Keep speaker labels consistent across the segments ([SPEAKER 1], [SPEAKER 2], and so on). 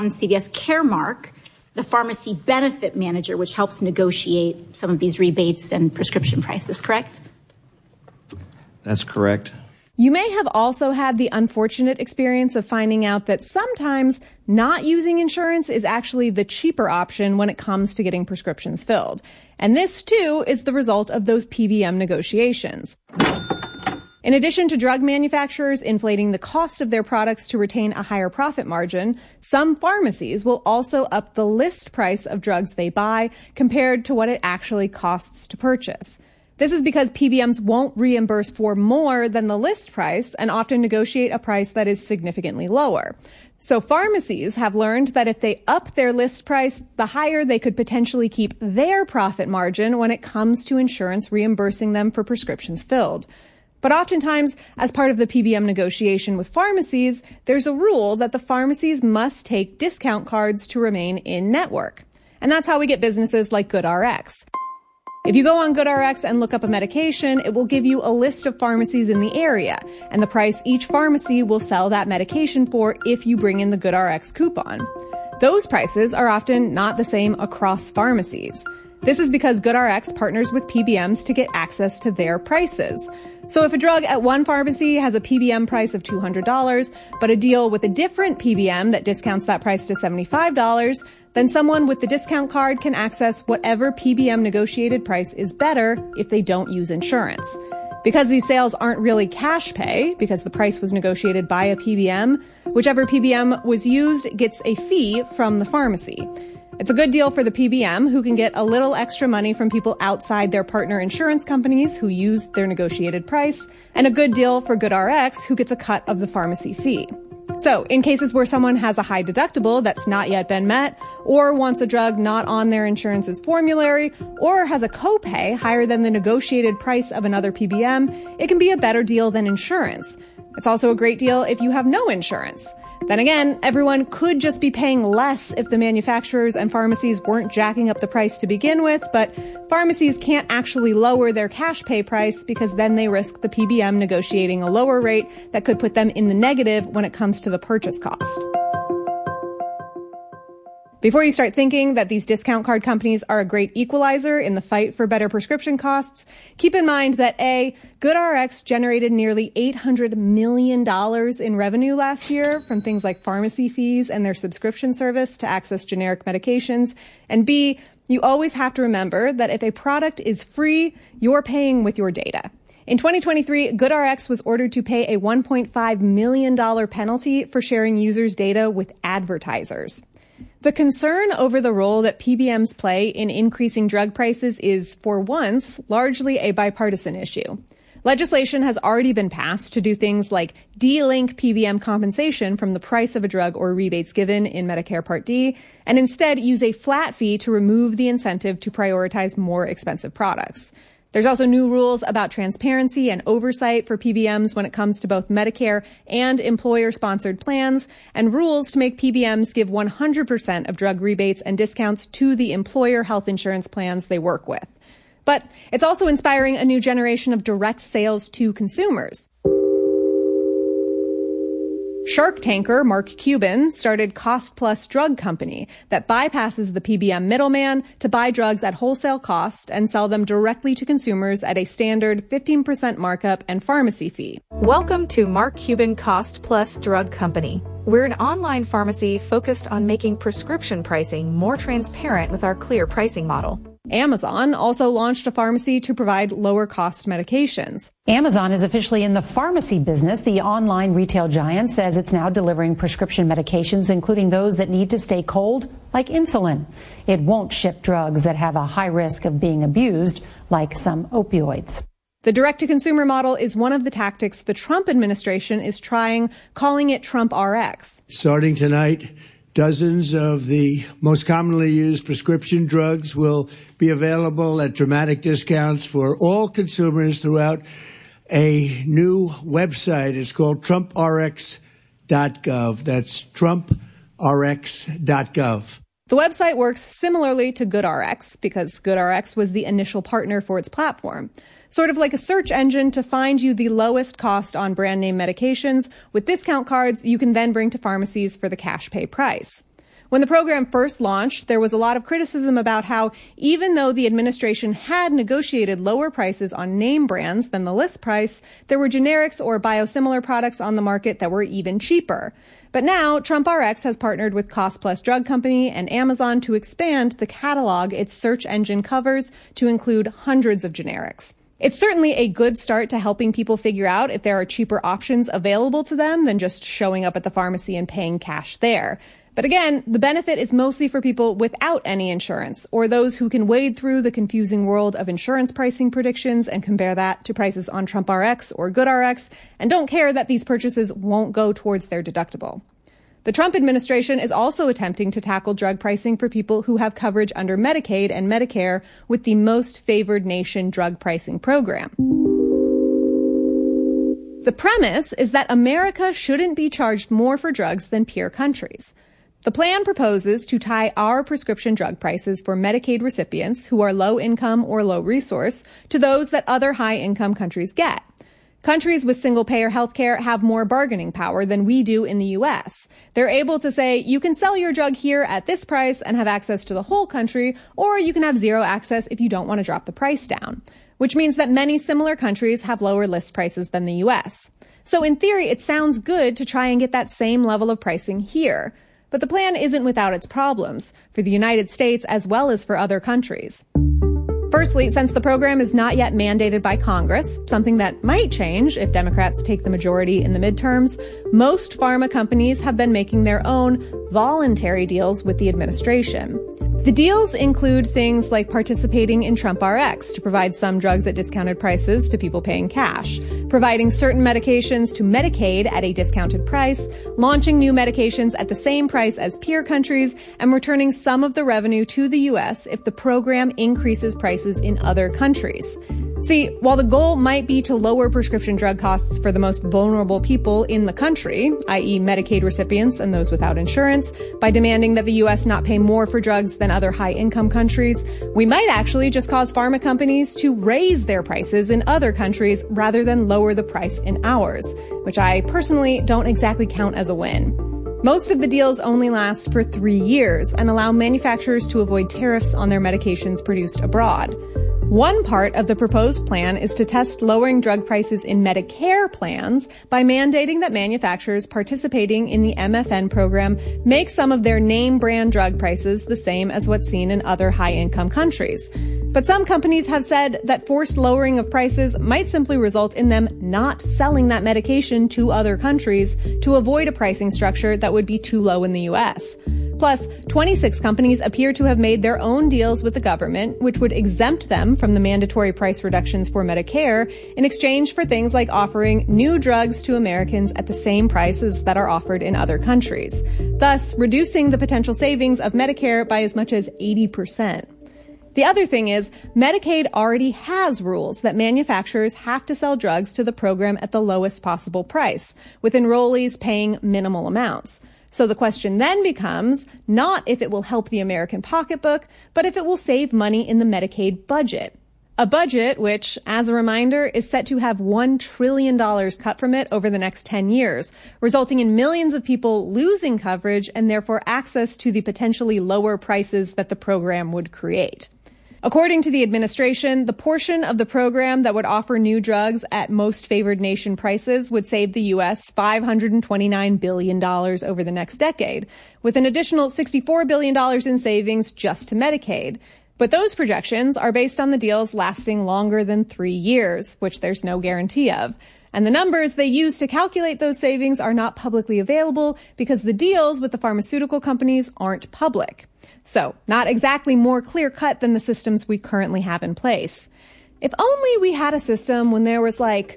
[SPEAKER 1] CVS Caremark, the pharmacy benefit manager, which helps negotiate some of these rebates and prescription prices, correct?
[SPEAKER 2] That's correct.
[SPEAKER 3] You may have also had the unfortunate experience of finding out that sometimes not using insurance is actually the cheaper option when it comes to getting prescriptions filled. And this, too, is the result of those PBM negotiations. In addition to drug manufacturers inflating the cost of their products to retain a higher profit margin, some pharmacies will also up the list price of drugs they buy compared to what it actually costs to purchase. This is because PBMs won't reimburse for more than the list price and often negotiate a price that is significantly lower. So pharmacies have learned that if they up their list price, the higher they could potentially keep their profit margin when it comes to insurance reimbursing them for prescriptions filled. But oftentimes, as part of the PBM negotiation with pharmacies, there's a rule that the pharmacies must take discount cards to remain in network. And that's how we get businesses like GoodRx. If you go on GoodRx and look up a medication, it will give you a list of pharmacies in the area and the price each pharmacy will sell that medication for if you bring in the GoodRx coupon. Those prices are often not the same across pharmacies. This is because GoodRx partners with PBMs to get access to their prices. So if a drug at one pharmacy has a PBM price of $200, but a deal with a different PBM that discounts that price to $75, then someone with the discount card can access whatever PBM negotiated price is better if they don't use insurance. Because these sales aren't really cash pay, because the price was negotiated by a PBM, whichever PBM was used gets a fee from the pharmacy. It's a good deal for the PBM, who can get a little extra money from people outside their partner insurance companies who use their negotiated price, and a good deal for GoodRx, who gets a cut of the pharmacy fee. So, in cases where someone has a high deductible that's not yet been met, or wants a drug not on their insurance's formulary, or has a copay higher than the negotiated price of another PBM, it can be a better deal than insurance. It's also a great deal if you have no insurance. Then again, everyone could just be paying less if the manufacturers and pharmacies weren't jacking up the price to begin with, but pharmacies can't actually lower their cash pay price because then they risk the PBM negotiating a lower rate that could put them in the negative when it comes to the purchase cost. Before you start thinking that these discount card companies are a great equalizer in the fight for better prescription costs, keep in mind that A, GoodRx generated nearly $800 million in revenue last year from things like pharmacy fees and their subscription service to access generic medications. And B, you always have to remember that if a product is free, you're paying with your data. In 2023, GoodRx was ordered to pay a $1.5 million penalty for sharing users' data with advertisers. The concern over the role that PBMs play in increasing drug prices is, for once, largely a bipartisan issue. Legislation has already been passed to do things like de-link PBM compensation from the price of a drug or rebates given in Medicare Part D, and instead use a flat fee to remove the incentive to prioritize more expensive products. There's also new rules about transparency and oversight for PBMs when it comes to both Medicare and employer-sponsored plans, and rules to make PBMs give 100% of drug rebates and discounts to the employer health insurance plans they work with. But it's also inspiring a new generation of direct sales to consumers. Shark Tanker Mark Cuban started Cost Plus Drug Company that bypasses the PBM middleman to buy drugs at wholesale cost and sell them directly to consumers at a standard 15% markup and pharmacy fee.
[SPEAKER 4] Welcome to Mark Cuban Cost Plus Drug Company. We're an online pharmacy focused on making prescription pricing more transparent with our clear pricing model.
[SPEAKER 3] Amazon also launched a pharmacy to provide lower-cost medications.
[SPEAKER 5] Amazon is officially in the pharmacy business. The online retail giant says it's now delivering prescription medications, including those that need to stay cold, like insulin. It won't ship drugs that have a high risk of being abused, like some opioids.
[SPEAKER 3] The direct-to-consumer model is one of the tactics the Trump administration is trying, calling it Trump RX.
[SPEAKER 6] Starting tonight, dozens of the most commonly used prescription drugs will be available at dramatic discounts for all consumers throughout a new website. It's called TrumpRx.gov. That's TrumpRx.gov.
[SPEAKER 3] The website works similarly to GoodRx because GoodRx was the initial partner for its platform. Sort of like a search engine to find you the lowest cost on brand name medications with discount cards you can then bring to pharmacies for the cash pay price. When the program first launched, there was a lot of criticism about how even though the administration had negotiated lower prices on name brands than the list price, there were generics or biosimilar products on the market that were even cheaper. But now, TrumpRx has partnered with Cost Plus Drug Company and Amazon to expand the catalog its search engine covers to include hundreds of generics. It's certainly a good start to helping people figure out if there are cheaper options available to them than just showing up at the pharmacy and paying cash there. But again, the benefit is mostly for people without any insurance, or those who can wade through the confusing world of insurance pricing predictions and compare that to prices on TrumpRx or GoodRx, and don't care that these purchases won't go towards their deductible. The Trump administration is also attempting to tackle drug pricing for people who have coverage under Medicaid and Medicare with the Most Favored Nation drug pricing program. The premise is that America shouldn't be charged more for drugs than peer countries. The plan proposes to tie our prescription drug prices for Medicaid recipients who are low income or low resource to those that other high income countries get. Countries with single-payer healthcare have more bargaining power than we do in the U.S. They're able to say, you can sell your drug here at this price and have access to the whole country, or you can have zero access if you don't want to drop the price down, which means that many similar countries have lower list prices than the U.S. So in theory, it sounds good to try and get that same level of pricing here. But the plan isn't without its problems, for the United States as well as for other countries. Firstly, since the program is not yet mandated by Congress, something that might change if Democrats take the majority in the midterms, most pharma companies have been making their own voluntary deals with the administration. The deals include things like participating in TrumpRx to provide some drugs at discounted prices to people paying cash, providing certain medications to Medicaid at a discounted price, launching new medications at the same price as peer countries, and returning some of the revenue to the U.S. if the program increases prices in other countries. See, while the goal might be to lower prescription drug costs for the most vulnerable people in the country, i.e. Medicaid recipients and those without insurance, by demanding that the U.S. not pay more for drugs than other high-income countries, we might actually just cause pharma companies to raise their prices in other countries rather than lower the price in ours, which I personally don't exactly count as a win. Most of the deals only last for 3 years and allow manufacturers to avoid tariffs on their medications produced abroad. One part of the proposed plan is to test lowering drug prices in Medicare plans by mandating that manufacturers participating in the MFN program make some of their name brand drug prices the same as what's seen in other high-income countries. But some companies have said that forced lowering of prices might simply result in them not selling that medication to other countries to avoid a pricing structure that would be too low in the U.S. Plus, 26 companies appear to have made their own deals with the government, which would exempt them from the mandatory price reductions for Medicare in exchange for things like offering new drugs to Americans at the same prices that are offered in other countries, thus reducing the potential savings of Medicare by as much as 80%. The other thing is, Medicaid already has rules that manufacturers have to sell drugs to the program at the lowest possible price, with enrollees paying minimal amounts. So the question then becomes not if it will help the American pocketbook, but if it will save money in the Medicaid budget. A budget which, as a reminder, is set to have $1 trillion cut from it over the next 10 years, resulting in millions of people losing coverage and therefore access to the potentially lower prices that the program would create. According to the administration, the portion of the program that would offer new drugs at most favored nation prices would save the U.S. $529 billion over the next decade, with an additional $64 billion in savings just to Medicaid. But those projections are based on the deals lasting longer than 3 years, which there's no guarantee of. And the numbers they use to calculate those savings are not publicly available because the deals with the pharmaceutical companies aren't public. So, not exactly more clear-cut than the systems we currently have in place. If only we had a system when there was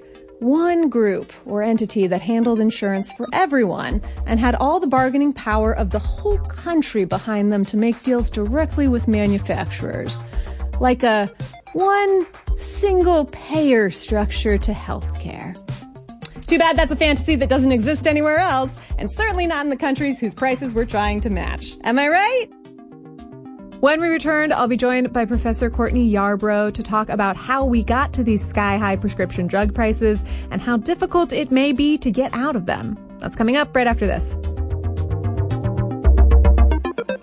[SPEAKER 3] one group or entity that handled insurance for everyone and had all the bargaining power of the whole country behind them to make deals directly with manufacturers. Like a one single payer structure to healthcare. Too bad that's a fantasy that doesn't exist anywhere else, and certainly not in the countries whose prices we're trying to match. Am I right? When we return, I'll be joined by Professor Courtney Yarbrough to talk about how we got to these sky-high prescription drug prices and how difficult it may be to get out of them. That's coming up right after this.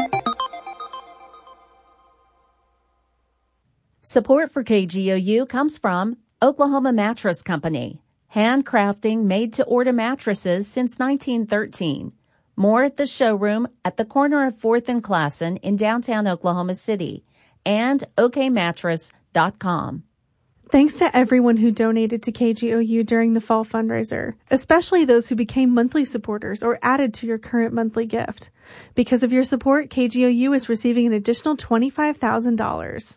[SPEAKER 7] Support for KGOU comes from Oklahoma Mattress Company, handcrafting made-to-order mattresses since 1913. More at the showroom at the corner of 4th and Classen in downtown Oklahoma City, and okmattress.com.
[SPEAKER 8] Thanks to everyone who donated to KGOU during the fall fundraiser, especially those who became monthly supporters or added to your current monthly gift. Because of your support, KGOU is receiving an additional $25,000.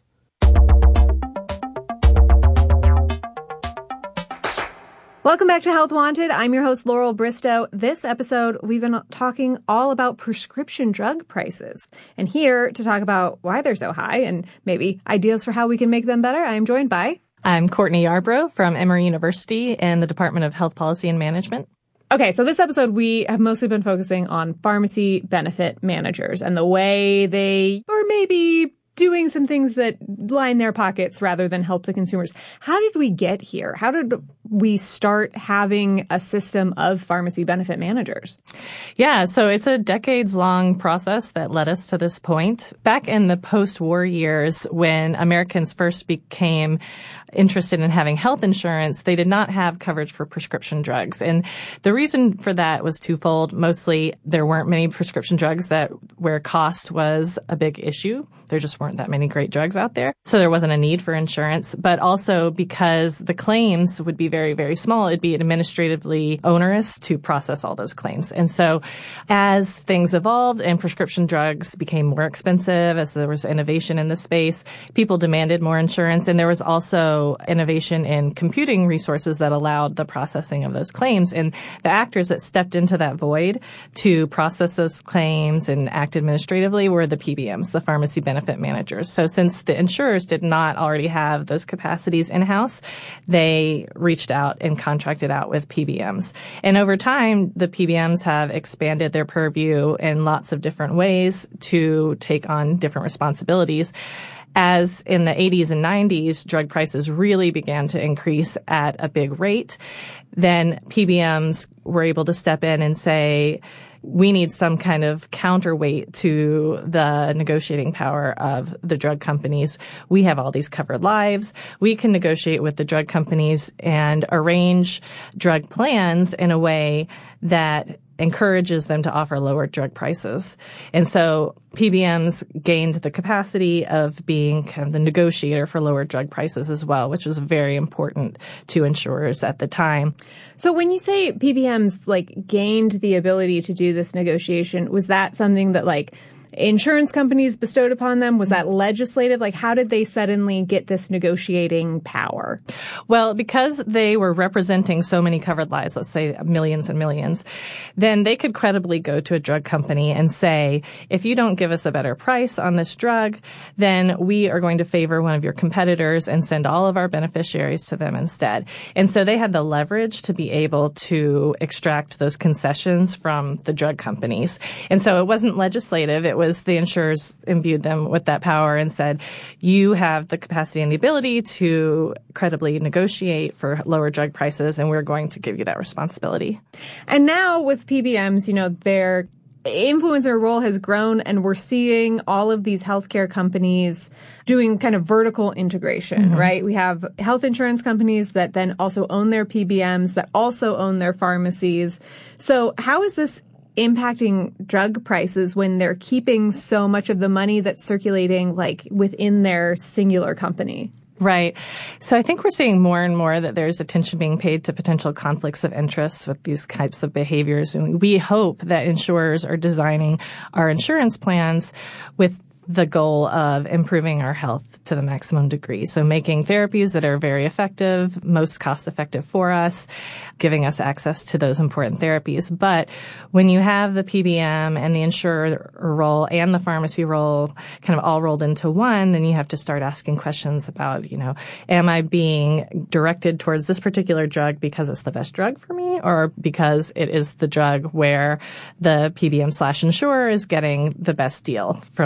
[SPEAKER 3] Welcome back to Health Wanted. I'm your host, Laurel Bristow. This episode, we've been talking all about prescription drug prices. And here to talk about why they're so high and maybe ideas for how we can make them better, I am joined by...
[SPEAKER 9] I'm Courtney Yarbrough from Emory University in the Department of Health Policy and Management.
[SPEAKER 3] Okay, so this episode, we have mostly been focusing on pharmacy benefit managers and the way they, or maybe doing some things that line their pockets rather than help the consumers. How did we get here? How did we start having a system of pharmacy benefit managers?
[SPEAKER 9] Yeah, so it's a decades-long process that led us to this point. Back in the post-war years, when Americans first became interested in having health insurance, they did not have coverage for prescription drugs. And the reason for that was twofold. Mostly, there weren't many prescription drugs where cost was a big issue. There just weren't that many great drugs out there. So there wasn't a need for insurance, but also because the claims would be very, very small, it'd be administratively onerous to process all those claims. And so as things evolved and prescription drugs became more expensive, as there was innovation in the space, people demanded more insurance. And there was also innovation in computing resources that allowed the processing of those claims. And the actors that stepped into that void to process those claims and act administratively were the PBMs, the pharmacy benefit managers. So since the insurers did not already have those capacities in-house, they reached out and contracted out with PBMs. And over time, the PBMs have expanded their purview in lots of different ways to take on different responsibilities. As in the 80s and 90s, drug prices really began to increase at a big rate, then PBMs were able to step in and say, we need some kind of counterweight to the negotiating power of the drug companies. We have all these covered lives. We can negotiate with the drug companies and arrange drug plans in a way that encourages them to offer lower drug prices. And so PBMs gained the capacity of being kind of the negotiator for lower drug prices as well, which was very important to insurers at the time.
[SPEAKER 3] So when you say PBMs gained the ability to do this negotiation, was that something that insurance companies bestowed upon them? Was that legislative? How did they suddenly get this negotiating power?
[SPEAKER 9] Well, because they were representing so many covered lives, let's say millions and millions, then they could credibly go to a drug company and say, if you don't give us a better price on this drug, then we are going to favor one of your competitors and send all of our beneficiaries to them instead. And so they had the leverage to be able to extract those concessions from the drug companies. And so it wasn't legislative. It was the insurers imbued them with that power and said, you have the capacity and the ability to credibly negotiate for lower drug prices, and we're going to give you that responsibility.
[SPEAKER 3] And now with PBMs, their influencer role has grown, and we're seeing all of these healthcare companies doing kind of vertical integration, right? We have health insurance companies that then also own their PBMs, that also own their pharmacies. So how is this impacting drug prices when they're keeping so much of the money that's circulating within their singular company?
[SPEAKER 9] Right. So I think we're seeing more and more that there's attention being paid to potential conflicts of interest with these types of behaviors. And we hope that insurers are designing our insurance plans with the goal of improving our health to the maximum degree. So making therapies that are very effective, most cost effective for us, giving us access to those important therapies. But when you have the PBM and the insurer role and the pharmacy role kind of all rolled into one, then you have to start asking questions about, am I being directed towards this particular drug because it's the best drug for me, or because it is the drug where the PBM/insurer is getting the best deal from the drug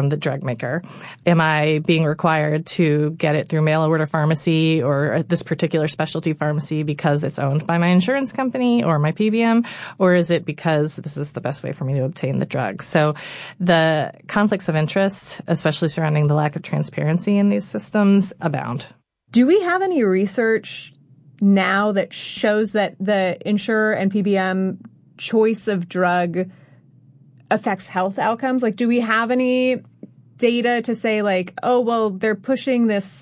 [SPEAKER 9] maker? Am I being required to get it through mail order pharmacy or this particular specialty pharmacy because it's owned by my insurance company or my PBM? Or is it because this is the best way for me to obtain the drug? So the conflicts of interest, especially surrounding the lack of transparency in these systems, abound.
[SPEAKER 3] Do we have any research now that shows that the insurer and PBM choice of drug affects health outcomes? Like, do we have any data to say like, oh, well, they're pushing this,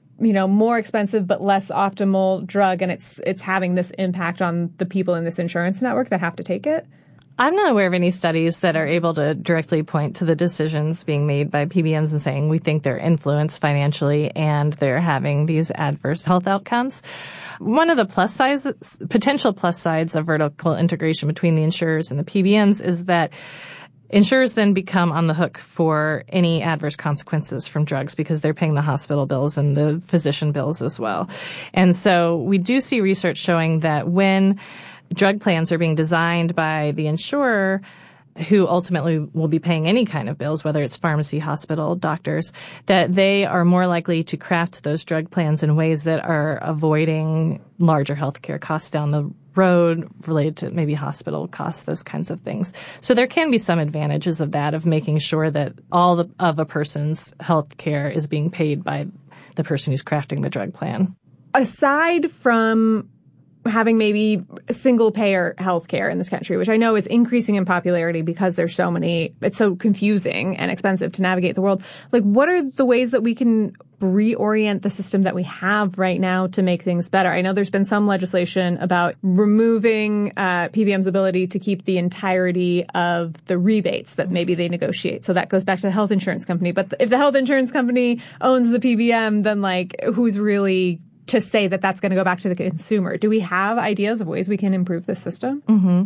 [SPEAKER 3] more expensive but less optimal drug and it's having this impact on the people in this insurance network that have to take it?
[SPEAKER 9] I'm not aware of any studies that are able to directly point to the decisions being made by PBMs and saying we think they're influenced financially and they're having these adverse health outcomes. One of the potential plus sides of vertical integration between the insurers and the PBMs is that insurers then become on the hook for any adverse consequences from drugs because they're paying the hospital bills and the physician bills as well. And so we do see research showing that when drug plans are being designed by the insurer, who ultimately will be paying any kind of bills, whether it's pharmacy, hospital, doctors, that they are more likely to craft those drug plans in ways that are avoiding larger healthcare costs down the road related to maybe hospital costs, those kinds of things. So there can be some advantages of that, of making sure that all of a person's healthcare is being paid by the person who's crafting the drug plan.
[SPEAKER 3] Aside from having maybe single payer healthcare in this country, which I know is increasing in popularity because there's so many, it's so confusing and expensive to navigate the world. Like, what are the ways that we can reorient the system that we have right now to make things better? I know there's been some legislation about removing PBM's ability to keep the entirety of the rebates that maybe they negotiate. So that goes back to the health insurance company. But if the health insurance company owns the PBM, then like who's really to say that that's going to go back to the consumer? Do we have ideas of ways we can improve this system?
[SPEAKER 9] Mm-hmm.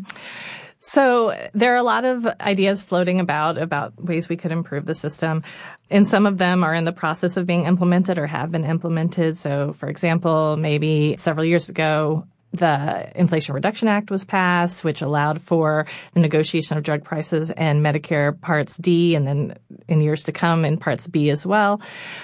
[SPEAKER 9] So there are a lot of ideas floating about ways we could improve the system. And some of them are in the process of being implemented or have been implemented. So, for example, maybe several years ago, the Inflation Reduction Act was passed, which allowed for the negotiation of drug prices in Medicare Parts D and then in years to come in Parts B as well.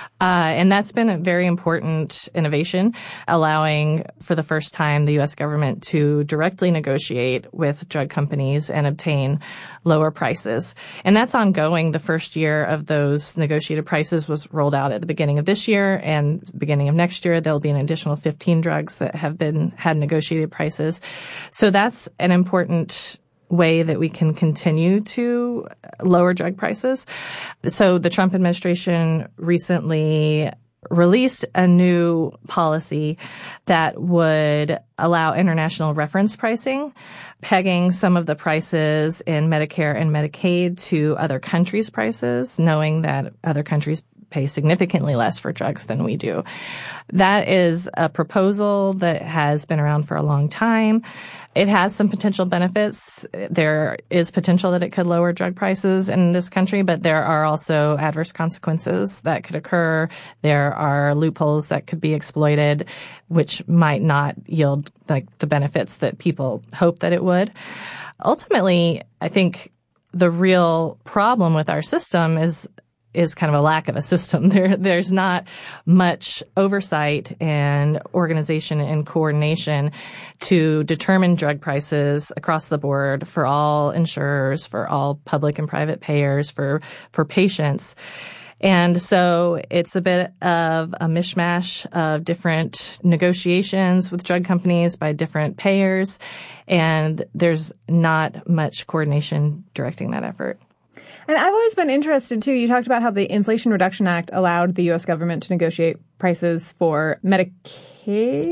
[SPEAKER 9] And that's been a very important innovation, allowing for the first time the U.S. government to directly negotiate with drug companies and obtain lower prices. And that's ongoing. The first year of those negotiated prices was rolled out at the beginning of this year, and beginning of next year, there'll be an additional 15 drugs that had negotiated prices. So that's an important way that we can continue to lower drug prices. So the Trump administration recently released a new policy that would allow international reference pricing, pegging some of the prices in Medicare and Medicaid to other countries' prices, knowing that other countries pay significantly less for drugs than we do. That is a proposal that has been around for a long time. It has some potential benefits. There is potential that it could lower drug prices in this country, but there are also adverse consequences that could occur. There are loopholes that could be exploited, which might not yield like the benefits that people hope that it would. Ultimately, I think the real problem with our system is kind of a lack of a system. There's not much oversight and organization and coordination to determine drug prices across the board for all insurers, for all public and private payers, for patients. And so it's a bit of a mishmash of different negotiations with drug companies by different payers, and there's not much coordination directing that effort.
[SPEAKER 3] And I've always been interested, too. You talked about how the Inflation Reduction Act allowed the U.S. government to negotiate prices for Medicare.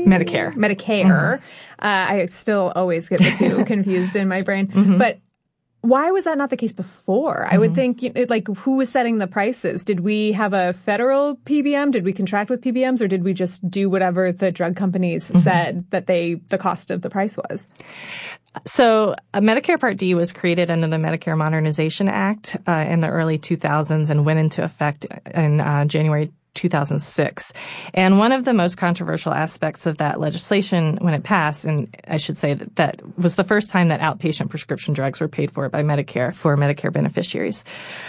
[SPEAKER 9] Mm-hmm.
[SPEAKER 3] I still always get the two confused in my brain. Mm-hmm. But why was that not the case before? Mm-hmm. I would think, like, who was setting the prices? Did we have a federal PBM? Did we contract with PBMs? Or did we just do whatever the drug companies mm-hmm. said that the cost of the price was?
[SPEAKER 9] So Medicare Part D was created under the Medicare Modernization Act in the early 2000s and went into effect in January 2006. And one of the most controversial aspects of that legislation when it passed, and I should say that was the first time that outpatient prescription drugs were paid for by Medicare for Medicare beneficiaries,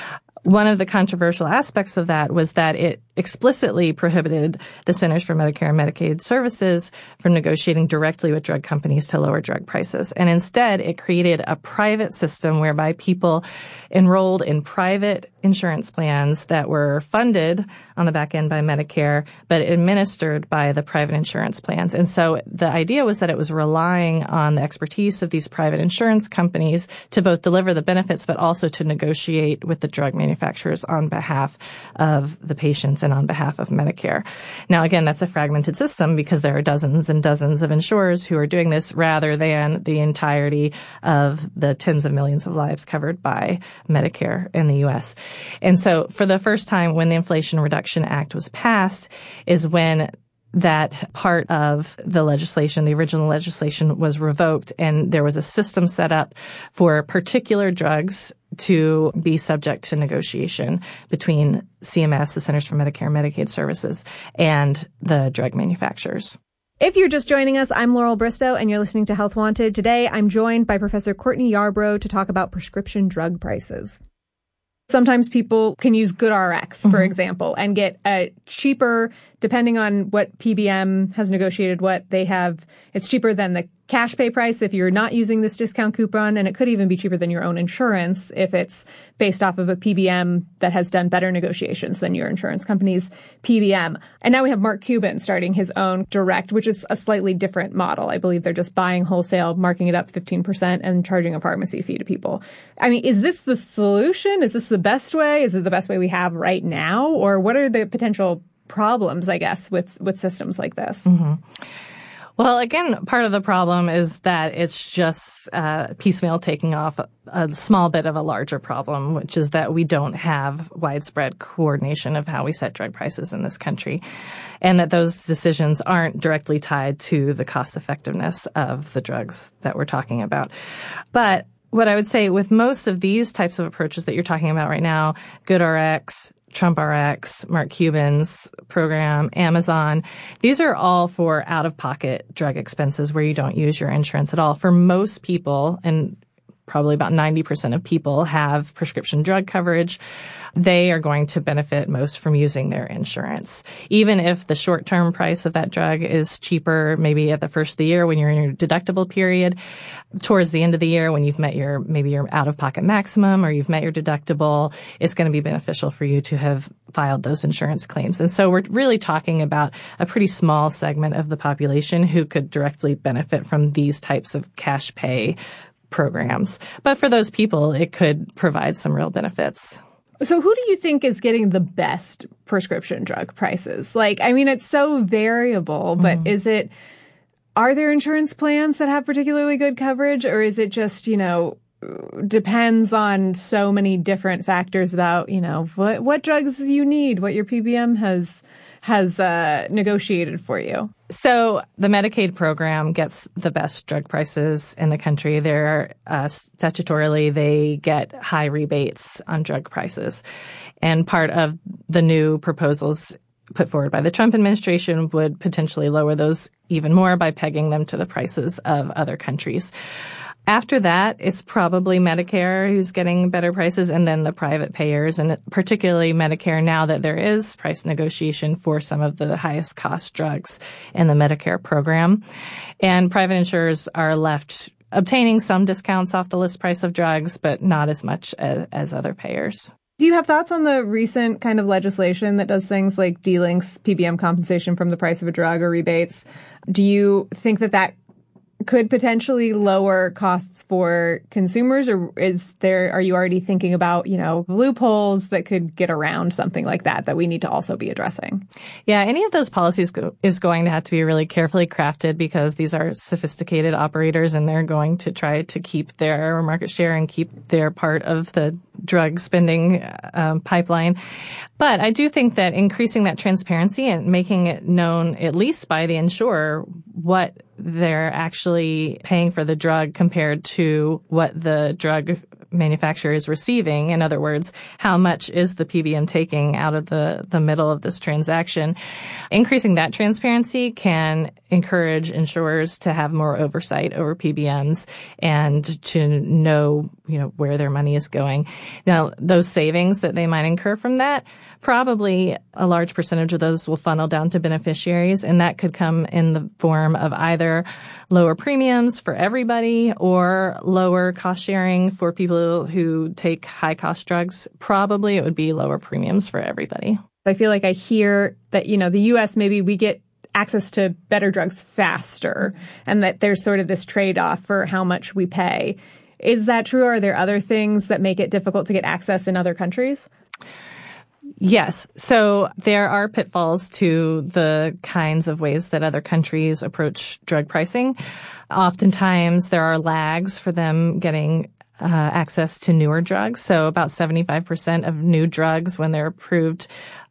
[SPEAKER 9] One of the controversial aspects of that was that it explicitly prohibited the Centers for Medicare and Medicaid Services from negotiating directly with drug companies to lower drug prices. And instead, it created a private system whereby people enrolled in private insurance plans that were funded on the back end by Medicare, but administered by the private insurance plans. And so the idea was that it was relying on the expertise of these private insurance companies to both deliver the benefits, but also to negotiate with the drug manufacturers on behalf of the patients and on behalf of Medicare. Now, again, that's a fragmented system because there are dozens and dozens of insurers who are doing this rather than the entirety of the tens of millions of lives covered by Medicare in the U.S. And so for the first time when the Inflation Reduction Act was passed is when that part of the legislation, the original legislation, was revoked, and there was a system set up for particular drugs to be subject to negotiation between CMS, the Centers for Medicare and Medicaid Services, and the drug manufacturers.
[SPEAKER 3] If you're just joining us, I'm Laurel Bristow, and you're listening to Health Wanted. Today, I'm joined by Professor Courtney Yarbrough to talk about prescription drug prices. Sometimes people can use GoodRx, for example, and get a cheaper, depending on what PBM has negotiated, what they have. It's cheaper than the cash pay price if you're not using this discount coupon, and it could even be cheaper than your own insurance if it's based off of a PBM that has done better negotiations than your insurance company's PBM. And now we have Mark Cuban starting his own direct, which is a slightly different model. I believe they're just buying wholesale, marking it up 15%, and charging a pharmacy fee to people. I mean, is this the solution? Is this the best way? Is it the best way we have right now? Or what are the potential problems, I guess, with systems like this?
[SPEAKER 9] Well, again, part of the problem is that it's just piecemeal taking off a small bit of a larger problem, which is that we don't have widespread coordination of how we set drug prices in this country, and that those decisions aren't directly tied to the cost effectiveness of the drugs that we're talking about. But what I would say with most of these types of approaches that you're talking about right now, GoodRx, TrumpRx, Mark Cuban's program, Amazon, these are all for out-of-pocket drug expenses where you don't use your insurance at all. For most people, and probably about 90% of people have prescription drug coverage, they are going to benefit most from using their insurance. Even if the short-term price of that drug is cheaper, maybe at the first of the year when you're in your deductible period, towards the end of the year when you've met your out-of-pocket maximum or you've met your deductible, it's going to be beneficial for you to have filed those insurance claims. And so we're really talking about a pretty small segment of the population who could directly benefit from these types of cash pay programs. But for those people, it could provide some real benefits.
[SPEAKER 3] So who do you think is getting the best prescription drug prices? Like, I mean, it's so variable, but are there insurance plans that have particularly good coverage, or is it just, depends on so many different factors about, what drugs you need, what your PBM has negotiated for you?
[SPEAKER 9] So the Medicaid program gets the best drug prices in the country. They're statutorily, they get high rebates on drug prices. And part of the new proposals put forward by the Trump administration would potentially lower those even more by pegging them to the prices of other countries. After that, it's probably Medicare who's getting better prices, and then the private payers, and particularly Medicare now that there is price negotiation for some of the highest cost drugs in the Medicare program. And private insurers are left obtaining some discounts off the list price of drugs, but not as much as other payers.
[SPEAKER 3] Do you have thoughts on the recent kind of legislation that does things like delinks PBM compensation from the price of a drug or rebates? Do you think that could potentially lower costs for consumers, or are you already thinking about, loopholes that could get around something like that we need to also be addressing?
[SPEAKER 9] Yeah, any of those policies is going to have to be really carefully crafted because these are sophisticated operators and they're going to try to keep their market share and keep their part of the drug spending pipeline. But I do think that increasing that transparency and making it known, at least by the insurer, what they're actually paying for the drug compared to what the drug manufacturer is receiving. In other words, how much is the PBM taking out of the middle of this transaction? Increasing that transparency can encourage insurers to have more oversight over PBMs and to know, where their money is going. Now, those savings that they might incur from that, probably a large percentage of those will funnel down to beneficiaries, and that could come in the form of either lower premiums for everybody or lower cost sharing for people who take high cost drugs. Probably it would be lower premiums for everybody.
[SPEAKER 3] I feel like I hear that, the U.S., maybe we get access to better drugs faster and that there's sort of this trade-off for how much we pay. Is that true? Are there other things that make it difficult to get access in other countries?
[SPEAKER 9] Yes. So there are pitfalls to the kinds of ways that other countries approach drug pricing. Oftentimes there are lags for them getting access to newer drugs. So about 75% of new drugs, when they're approved,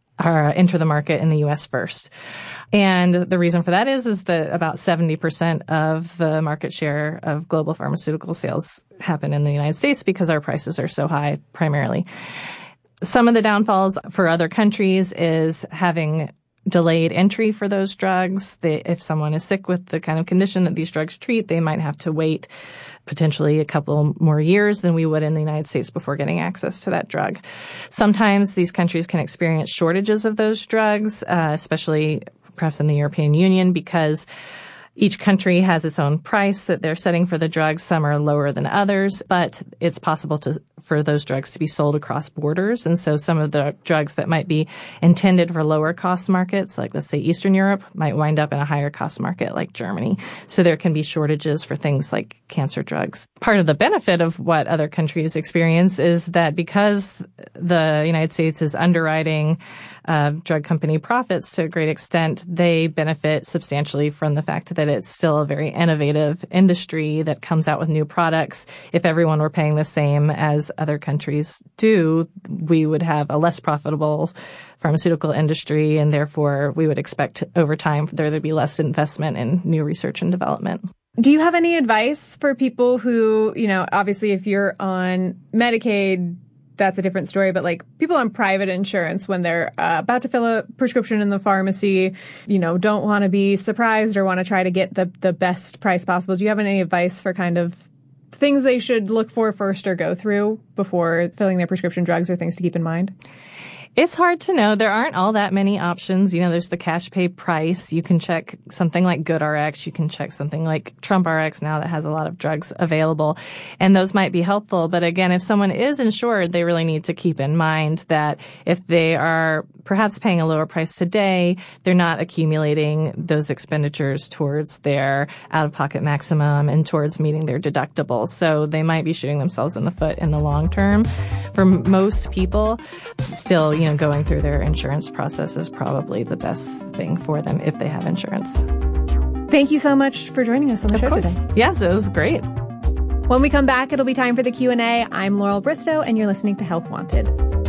[SPEAKER 9] enter the market in the U.S. first. And the reason for that is that about 70% of the market share of global pharmaceutical sales happen in the United States because our prices are so high primarily. Some of the downfalls for other countries is having delayed entry for those drugs. If someone is sick with the kind of condition that these drugs treat, they might have to wait potentially a couple more years than we would in the United States before getting access to that drug. Sometimes these countries can experience shortages of those drugs, especially perhaps in the European Union, because each country has its own price that they're setting for the drugs. Some are lower than others, but it's possible for those drugs to be sold across borders. And so some of the drugs that might be intended for lower cost markets, like let's say Eastern Europe, might wind up in a higher cost market like Germany. So there can be shortages for things like cancer drugs. Part of the benefit of what other countries experience is that because the United States is underwriting drug company profits to a great extent, they benefit substantially from the fact that it's still a very innovative industry that comes out with new products. If everyone were paying the same as other countries do, we would have a less profitable pharmaceutical industry, and therefore we would expect over time there to be less investment in new research and development.
[SPEAKER 3] Do you have any advice for people who, obviously if you're on Medicaid, that's a different story, but like people on private insurance, when they're about to fill a prescription in the pharmacy, don't want to be surprised or want to try to get the best price possible. Do you have any advice for kind of things they should look for first or go through before filling their prescription drugs, or things to keep in mind?
[SPEAKER 9] It's hard to know. There aren't all that many options. There's the cash pay price. You can check something like GoodRx. You can check something like TrumpRx now that has a lot of drugs available. And those might be helpful. But again, if someone is insured, they really need to keep in mind that if they are perhaps paying a lower price today, they're not accumulating those expenditures towards their out-of-pocket maximum and towards meeting their deductible. So they might be shooting themselves in the foot in the long term. For most people, still, going through their insurance process is probably the best thing for them if they have insurance.
[SPEAKER 3] Thank you so much for joining us on the show today.
[SPEAKER 9] Yes, it was great.
[SPEAKER 3] When we come back, it'll be time for the Q&A. I'm Laurel Bristow, and you're listening to Health Wanted.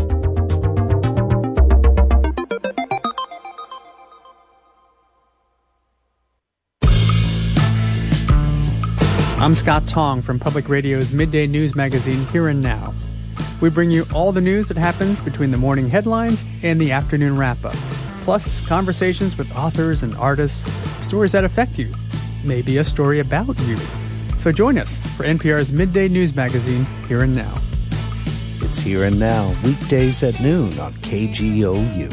[SPEAKER 10] I'm Scott Tong from Public Radio's midday news magazine, Here and Now. We bring you all the news that happens between the morning headlines and the afternoon wrap-up, plus conversations with authors and artists, stories that affect you, maybe a story about you. So join us for NPR's midday news magazine, Here and Now.
[SPEAKER 11] It's Here and Now, weekdays at noon on KGOU.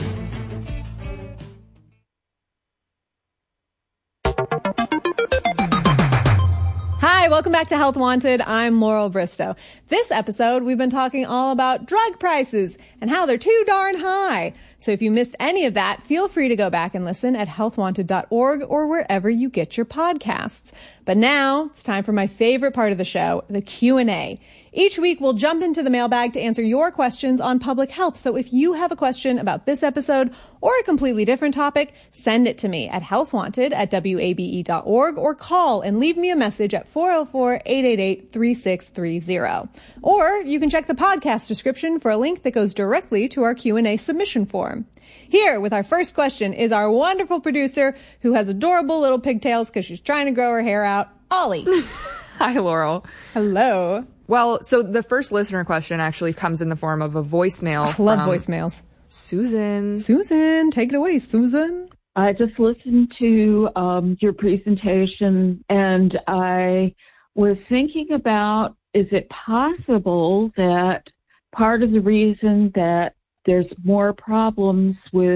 [SPEAKER 3] Hi, welcome back to Health Wanted. I'm Laurel Bristow. This episode, we've been talking all about drug prices and how they're too darn high. So if you missed any of that, feel free to go back and listen at healthwanted.org or wherever you get your podcasts. But now it's time for my favorite part of the show, the Q&A. Each week, we'll jump into the mailbag to answer your questions on public health. So if you have a question about this episode or a completely different topic, send it to me at healthwanted@wabe.org or call and leave me a message at 404-888-3630. Or you can check the podcast description for a link that goes directly to our Q&A submission form. Here with our first question is our wonderful producer who has adorable little pigtails because she's trying to grow her hair out, Ollie.
[SPEAKER 12] Hi, Laurel.
[SPEAKER 3] Hello.
[SPEAKER 12] Well, so the first listener question actually comes in the form of a voicemail.
[SPEAKER 3] I love voicemails.
[SPEAKER 12] Susan.
[SPEAKER 3] Susan, take it away, Susan.
[SPEAKER 13] I just listened to your presentation, and I was thinking about, is it possible that part of the reason that there's more problems with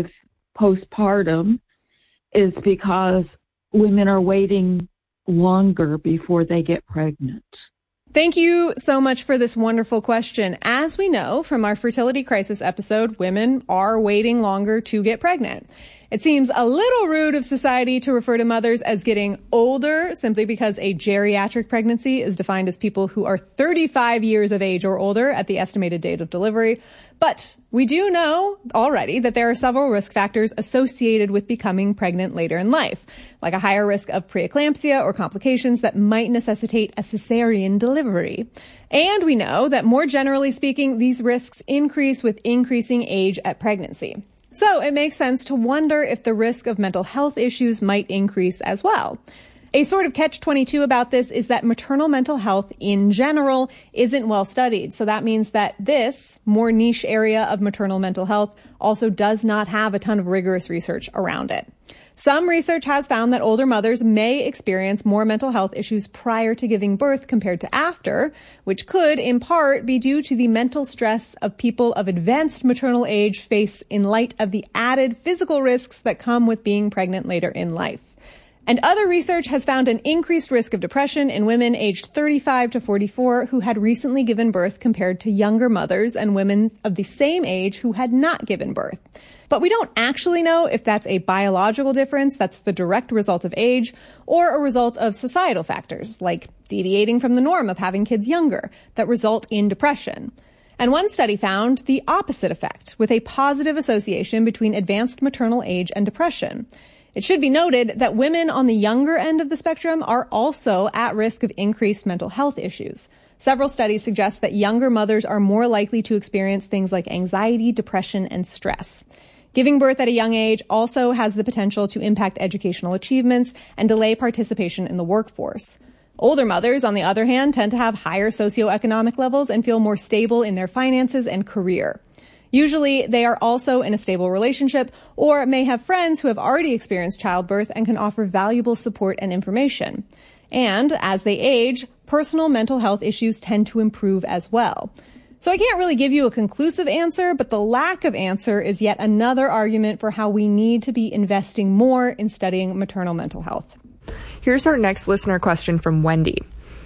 [SPEAKER 13] postpartum is because women are waiting longer before they get pregnant?
[SPEAKER 3] Thank you so much for this wonderful question. As we know from our fertility crisis episode, women are waiting longer to get pregnant. It seems a little rude of society to refer to mothers as getting older simply because a geriatric pregnancy is defined as people who are 35 years of age or older at the estimated date of delivery. But we do know already that there are several risk factors associated with becoming pregnant later in life, like a higher risk of preeclampsia or complications that might necessitate a cesarean delivery. And we know that more generally speaking, these risks increase with increasing age at pregnancy. So it makes sense to wonder if the risk of mental health issues might increase as well. A sort of catch-22 about this is that maternal mental health in general isn't well studied. So that means that this more niche area of maternal mental health also does not have a ton of rigorous research around it. Some research has found that older mothers may experience more mental health issues prior to giving birth compared to after, which could, in part, be due to the mental stress of people of advanced maternal age face in light of the added physical risks that come with being pregnant later in life. And other research has found an increased risk of depression in women aged 35 to 44 who had recently given birth compared to younger mothers and women of the same age who had not given birth. But we don't actually know if that's a biological difference that's the direct result of age or a result of societal factors, like deviating from the norm of having kids younger, that result in depression. And one study found the opposite effect, with a positive association between advanced maternal age and depression. It should be noted that women on the younger end of the spectrum are also at risk of increased mental health issues. Several studies suggest that younger mothers are more likely to experience things like anxiety, depression, and stress. Giving birth at a young age also has the potential to impact educational achievements and delay participation in the workforce. Older mothers, on the other hand, tend to have higher socioeconomic levels and feel more stable in their finances and career. Usually, they are also in a stable relationship or may have friends who have already experienced childbirth and can offer valuable support and information. And as they age, personal mental health issues tend to improve as well. So I can't really give you a conclusive answer, but the lack of answer is yet another argument for how we need to be investing more in studying maternal mental health.
[SPEAKER 12] Here's our next listener question from Wendy.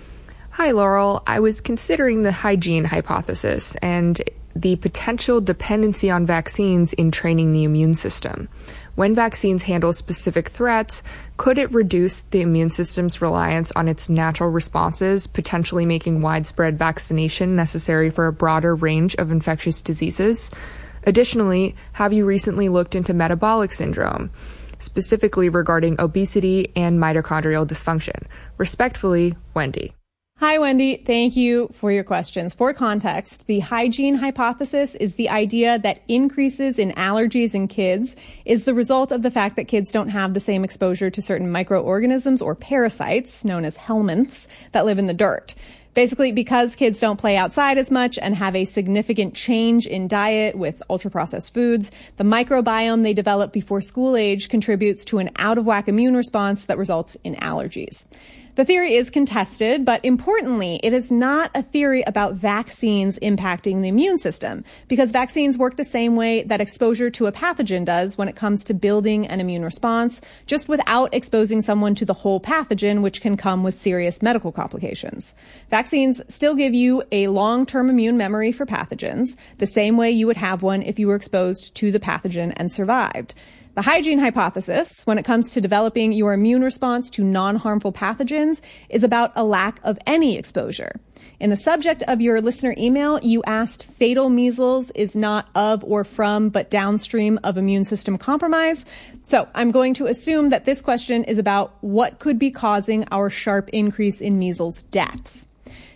[SPEAKER 12] Hi, Laurel. I was considering the hygiene hypothesis and the potential dependency on vaccines in training the immune system. When vaccines handle specific threats, could it reduce the immune system's reliance on its natural responses, potentially making widespread vaccination necessary for a broader range of infectious diseases? Additionally, have you recently looked into metabolic syndrome, specifically regarding obesity and mitochondrial dysfunction? Respectfully, Wendy.
[SPEAKER 3] Hi, Wendy. Thank you for your questions. For context, the hygiene hypothesis is the idea that increases in allergies in kids is the result of the fact that kids don't have the same exposure to certain microorganisms or parasites, known as helminths, that live in the dirt. Basically, because kids don't play outside as much and have a significant change in diet with ultra-processed foods, the microbiome they develop before school age contributes to an out-of-whack immune response that results in allergies. The theory is contested, but importantly, it is not a theory about vaccines impacting the immune system, because vaccines work the same way that exposure to a pathogen does when it comes to building an immune response, just without exposing someone to the whole pathogen, which can come with serious medical complications. Vaccines still give you a long-term immune memory for pathogens, the same way you would have one if you were exposed to the pathogen and survived. The hygiene hypothesis, when it comes to developing your immune response to non-harmful pathogens, is about a lack of any exposure. In the subject of your listener email, you asked fatal measles is not of or from, but downstream of immune system compromise. So I'm going to assume that this question is about what could be causing our sharp increase in measles deaths.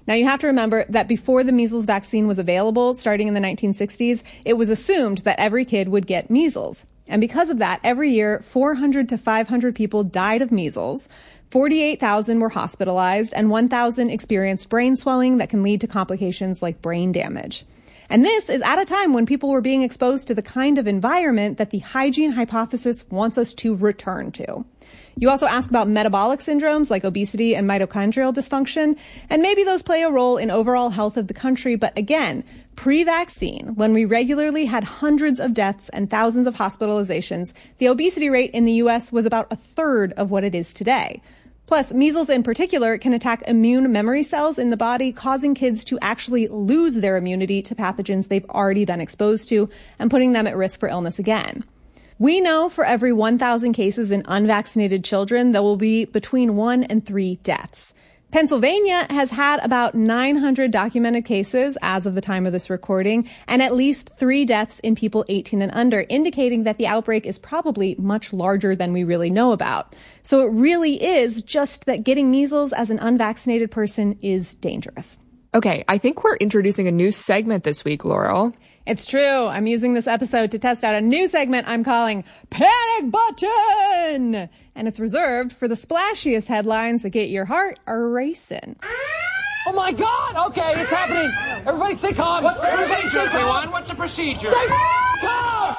[SPEAKER 3] Now, you have to remember that before the measles vaccine was available, starting in the 1960s, it was assumed that every kid would get measles. And because of that, every year, 400 to 500 people died of measles, 48,000 were hospitalized, and 1,000 experienced brain swelling that can lead to complications like brain damage. And this is at a time when people were being exposed to the kind of environment that the hygiene hypothesis wants us to return to. You also ask about metabolic syndromes like obesity and mitochondrial dysfunction, and maybe those play a role in overall health of the country. But again, pre-vaccine, when we regularly had hundreds of deaths and thousands of hospitalizations, the obesity rate in the U.S. was about a third of what it is today. Plus, measles in particular can attack immune memory cells in the body, causing kids to actually lose their immunity to pathogens they've already been exposed to and putting them at risk for illness again. We know for every 1,000 cases in unvaccinated children, there will be between 1 and 3 deaths. Pennsylvania has had about 900 documented cases as of the time of this recording, and at least 3 deaths in people 18 and under, indicating that the outbreak is probably much larger than we really know about. So it really is just that getting measles as an unvaccinated person is dangerous.
[SPEAKER 12] Okay, I think we're introducing a new segment this week, Laurel.
[SPEAKER 3] It's true. I'm using this episode to test out a new segment I'm calling Panic Button! And it's reserved for the splashiest headlines that get your heart a-racing.
[SPEAKER 14] Oh my God! Okay, it's happening! Everybody stay calm!
[SPEAKER 15] What's the procedure, everyone? What's the procedure?
[SPEAKER 14] Stay calm!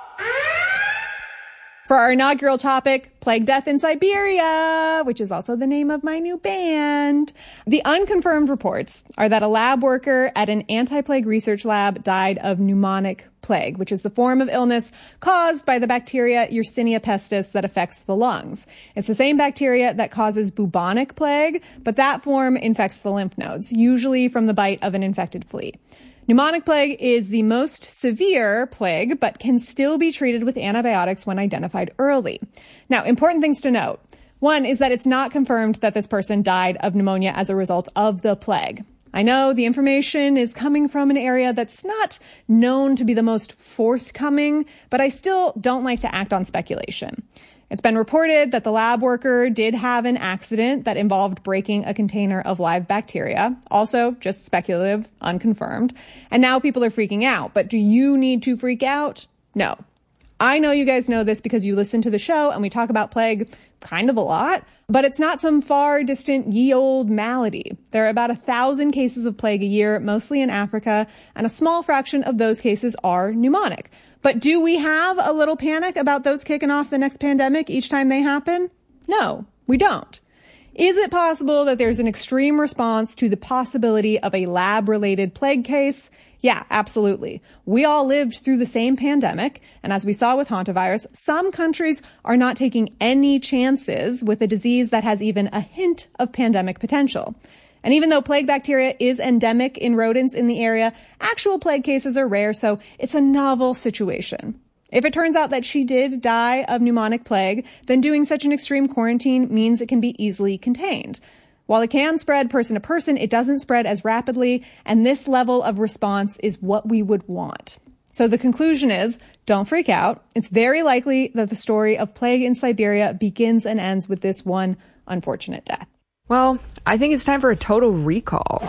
[SPEAKER 3] For our inaugural topic, Plague Death in Siberia, which is also the name of my new band. The unconfirmed reports are that a lab worker at an anti-plague research lab died of pneumonic plague, which is the form of illness caused by the bacteria Yersinia pestis that affects the lungs. It's the same bacteria that causes bubonic plague, but that form infects the lymph nodes, usually from the bite of an infected flea. Pneumonic plague is the most severe plague, but can still be treated with antibiotics when identified early. Now, important things to note. One is that it's not confirmed that this person died of pneumonia as a result of the plague. I know the information is coming from an area that's not known to be the most forthcoming, but I still don't like to act on speculation. It's been reported that the lab worker did have an accident that involved breaking a container of live bacteria. Also, just speculative, unconfirmed. And now people are freaking out. But do you need to freak out? No. I know you guys know this because you listen to the show and we talk about plague kind of a lot, but it's not some far distant ye old malady. There are about 1,000 cases of plague a year, mostly in Africa, and a small fraction of those cases are pneumonic. But do we have a little panic about those kicking off the next pandemic each time they happen? No, we don't. Is it possible that there's an extreme response to the possibility of a lab-related plague case? Yeah, absolutely. We all lived through the same pandemic, and as we saw with hantavirus, some countries are not taking any chances with a disease that has even a hint of pandemic potential. And even though plague bacteria is endemic in rodents in the area, actual plague cases are rare, so it's a novel situation. If it turns out that she did die of pneumonic plague, then doing such an extreme quarantine means it can be easily contained. While it can spread person to person, it doesn't spread as rapidly, and this level of response is what we would want. So the conclusion is, don't freak out. It's very likely that the story of plague in Siberia begins and ends with this one unfortunate death.
[SPEAKER 12] Well, I think it's time for a total recall.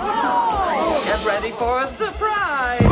[SPEAKER 15] Get ready for a surprise!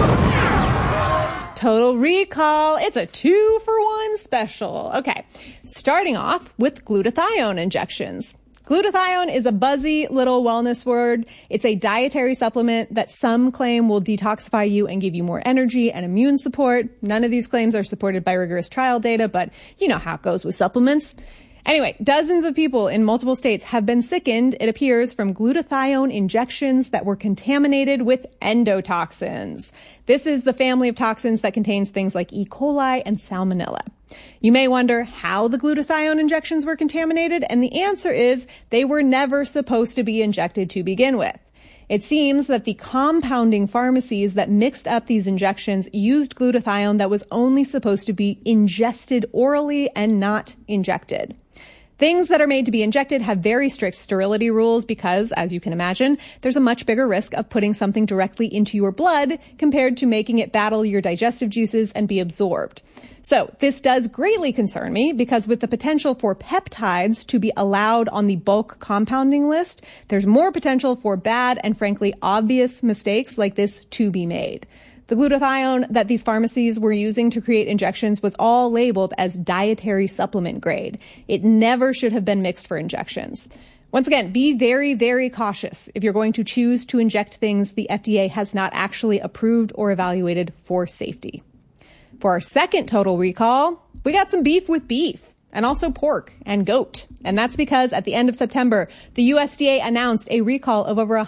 [SPEAKER 3] Total recall. It's a 2-for-1 special. Okay, starting off with glutathione injections. Glutathione is a buzzy little wellness word. It's a dietary supplement that some claim will detoxify you and give you more energy and immune support. None of these claims are supported by rigorous trial data, but you know how it goes with supplements. Anyway, dozens of people in multiple states have been sickened, it appears, from glutathione injections that were contaminated with endotoxins. This is the family of toxins that contains things like E. coli and salmonella. You may wonder how the glutathione injections were contaminated, and the answer is they were never supposed to be injected to begin with. It seems that the compounding pharmacies that mixed up these injections used glutathione that was only supposed to be ingested orally and not injected. Things that are made to be injected have very strict sterility rules because, as you can imagine, there's a much bigger risk of putting something directly into your blood compared to making it battle your digestive juices and be absorbed. So this does greatly concern me because with the potential for peptides to be allowed on the bulk compounding list, there's more potential for bad and frankly obvious mistakes like this to be made. The glutathione that these pharmacies were using to create injections was all labeled as dietary supplement grade. It never should have been mixed for injections. Once again, be very, very cautious if you're going to choose to inject things the FDA has not actually approved or evaluated for safety. For our second total recall, we got some beef with beef and also pork and goat. And that's because at the end of September, the USDA announced a recall of over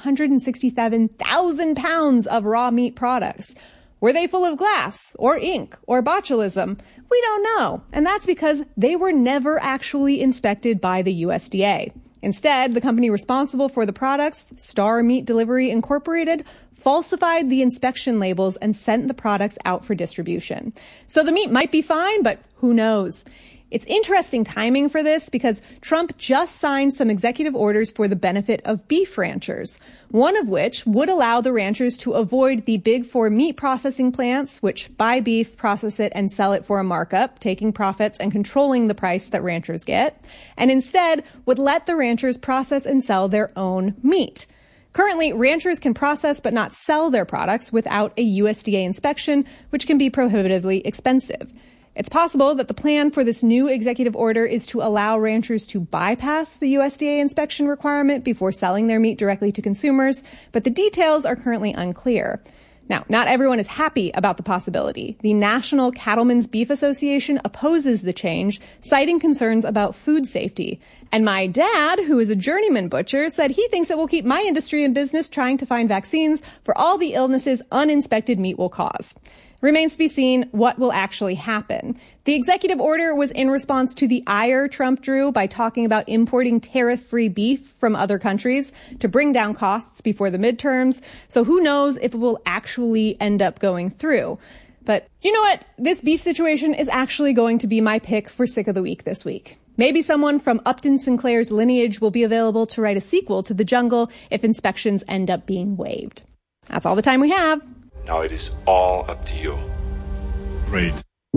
[SPEAKER 3] 167,000 pounds of raw meat products. Were they full of glass or ink or botulism? We don't know. And that's because they were never actually inspected by the USDA. Instead, the company responsible for the products, Star Meat Delivery Incorporated, falsified the inspection labels and sent the products out for distribution. So the meat might be fine, but who knows? It's interesting timing for this because Trump just signed some executive orders for the benefit of beef ranchers, one of which would allow the ranchers to avoid the big four meat processing plants, which buy beef, process it, and sell it for a markup, taking profits and controlling the price that ranchers get, and instead would let the ranchers process and sell their own meat. Currently, ranchers can process but not sell their products without a USDA inspection, which can be prohibitively expensive. It's possible that the plan for this new executive order is to allow ranchers to bypass the USDA inspection requirement before selling their meat directly to consumers, but the details are currently unclear. Now, not everyone is happy about the possibility. The National Cattlemen's Beef Association opposes the change, citing concerns about food safety. And my dad, who is a journeyman butcher, said he thinks it will keep my industry in business trying to find vaccines for all the illnesses uninspected meat will cause. Remains to be seen what will actually happen. The executive order was in response to the ire Trump drew by talking about importing tariff-free beef from other countries to bring down costs before the midterms. So who knows if it will actually end up going through. But you know what? This beef situation is actually going to be my pick for Sick of the Week this week. Maybe someone from Upton Sinclair's lineage will be available to write a sequel to The Jungle if inspections end up being waived. That's all the time we have.
[SPEAKER 16] Now it is all up to you. Read.